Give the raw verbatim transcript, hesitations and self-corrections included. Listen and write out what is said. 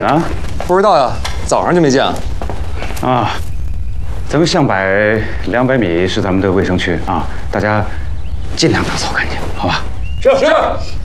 啊？ 不知道呀，早上就没见。 啊，咱们向北两百米是咱们的卫生区啊，大家尽量打扫干净，好吧？ 是是。